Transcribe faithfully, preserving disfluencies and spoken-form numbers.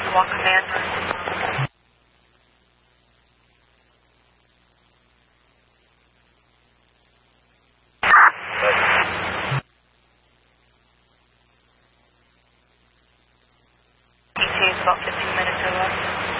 Walk Command. T T is about fifteen minutes or less.